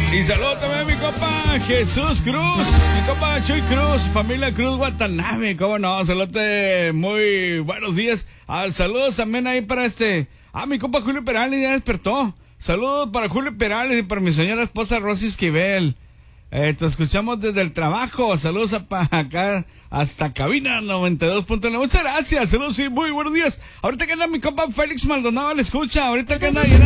Y saludo también a mi compa Jesús Cruz, mi compa Chuy Cruz, familia Cruz Watanabe, cómo no, saludote, muy buenos días. Saludos también ahí para mi compa Julio Perales, ya despertó. Saludos para Julio Perales y para mi señora esposa Rosy Esquivel. Te escuchamos desde el trabajo. Saludos acá hasta cabina 92.9. Muchas gracias. Saludos y muy buenos días. Ahorita que anda mi compa Félix Maldonado, le escucha. Ahorita que anda